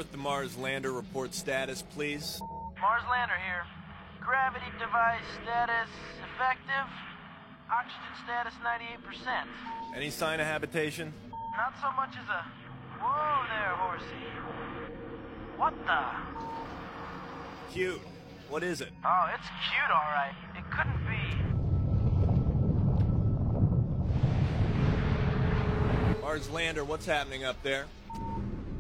Earth to Mars lander report status, please? Mars lander here. Gravity device status effective. Oxygen status 98%. Any sign of habitation? Not so much as a... Whoa there, horsey. What the? Cute. What is it? Oh, it's cute, all right. It couldn't be. Mars lander, what's happening up there?